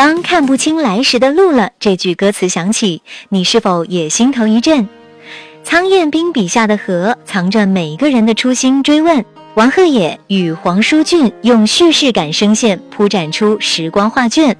当看不清来时的路了这句歌词响起，你是否也心头一震？苍彦斌笔下的河，藏着每个人的初心追问。王鹤野与黄舒骏用叙事感声线铺展出时光画卷，